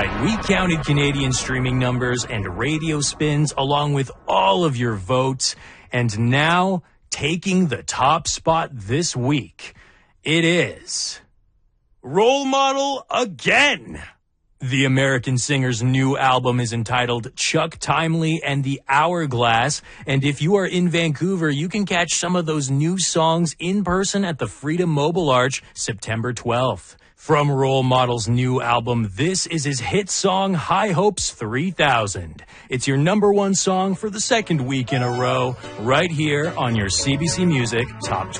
right, we counted Canadian streaming numbers and radio spins along with all of your votes. And now, taking the top spot this week, it is Role Model Again. The American singer's new album is entitled Chuck Timely and the Hourglass, and if you are in Vancouver, you can catch some of those new songs in person at the Freedom Mobile Arch September 12th. From Role Model's new album, this is his hit song, High Hopes 3000. It's your number one song for the second week in a row, right here on your CBC Music Top 20.